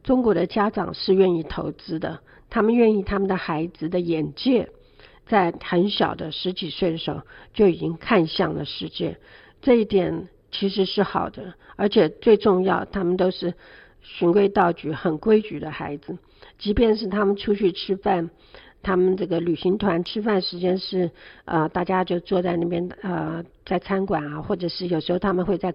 中国的家长是愿意投资的，他们愿意他们的孩子的眼界在很小的10几岁的时候就已经看向了世界，这一点其实是好的，而且最重要，他们都是循规蹈矩很规矩的孩子，即便是他们出去吃饭，他们这个旅行团吃饭时间是大家就坐在那边在餐馆啊，或者是有时候他们会在